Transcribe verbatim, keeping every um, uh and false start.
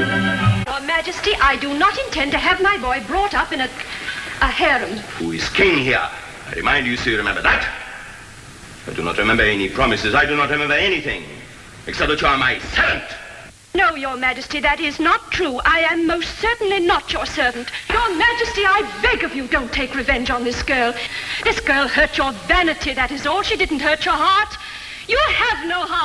Your Majesty, I do not intend to have my boy brought up in a, a harem. Who is king here? I remind you, so you remember that. I do not remember any promises. I do not remember anything, except that you are my servant. No, Your Majesty, that is not true. I am most certainly not your servant. Your Majesty, I beg of you, don't take revenge on this girl. This girl hurt your vanity, that is all. She didn't hurt your heart. You have no heart.